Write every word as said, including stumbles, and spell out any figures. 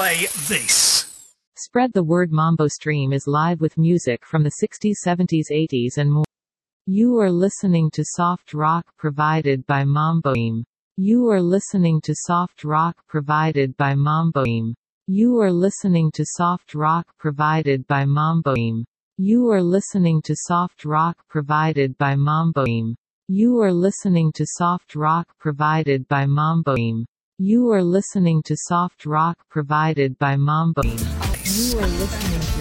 play this. Spread the word. Mambo Stream is live with music from the sixties, seventies, eighties and more. You are listening to soft rock provided by Mambo Stream. You are listening to soft rock provided by Mambo Stream. You are listening to soft rock provided by Mambo Stream. You are listening to soft rock provided by Mambo Stream. You are listening to soft rock provided by Mambo Stream. You are listening to soft rock provided by Mambo Stream. You are listening to